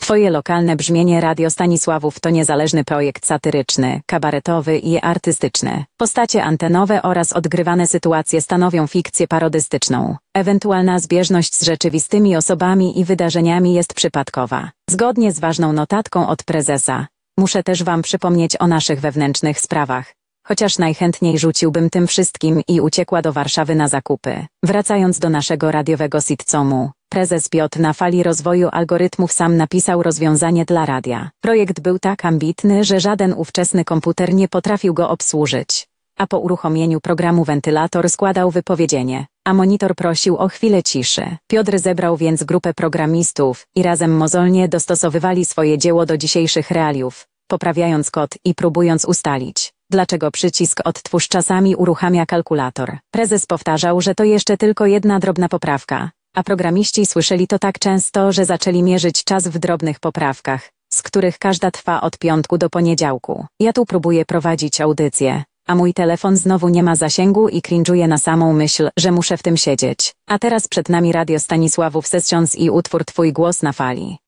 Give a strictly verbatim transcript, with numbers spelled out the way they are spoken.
Twoje lokalne brzmienie Radio Stanisławów to niezależny projekt satyryczny, kabaretowy i artystyczny. Postacie antenowe oraz odgrywane sytuacje stanowią fikcję parodystyczną. Ewentualna zbieżność z rzeczywistymi osobami i wydarzeniami jest przypadkowa. Zgodnie z ważną notatką od prezesa, muszę też wam przypomnieć o naszych wewnętrznych sprawach. Chociaż najchętniej rzuciłbym tym wszystkim i uciekła do Warszawy na zakupy. Wracając do naszego radiowego sitcomu, prezes Piotr na fali rozwoju algorytmów sam napisał rozwiązanie dla radia. Projekt był tak ambitny, że żaden ówczesny komputer nie potrafił go obsłużyć. A po uruchomieniu programu wentylator składał wypowiedzenie, a monitor prosił o chwilę ciszy. Piotr zebrał więc grupę programistów i razem mozolnie dostosowywali swoje dzieło do dzisiejszych realiów, poprawiając kod i próbując ustalić, dlaczego przycisk odtwórz czasami uruchamia kalkulator. Prezes powtarzał, że to jeszcze tylko jedna drobna poprawka, a programiści słyszeli to tak często, że zaczęli mierzyć czas w drobnych poprawkach, z których każda trwa od piątku do poniedziałku. Ja tu próbuję prowadzić audycję, a mój telefon znowu nie ma zasięgu i cringe'uje na samą myśl, że muszę w tym siedzieć. A teraz przed nami Radio Stanisławów Sessions i utwór Twój głos na fali.